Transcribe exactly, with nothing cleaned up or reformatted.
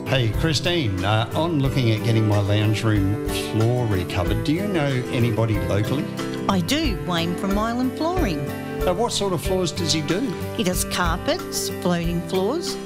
Hey, Christine, uh, I'm looking at getting my lounge room floor recovered. Do you know anybody locally? I do, Wayne from Island Flooring. Uh, what sort of floors does he do? He does carpets, floating floors,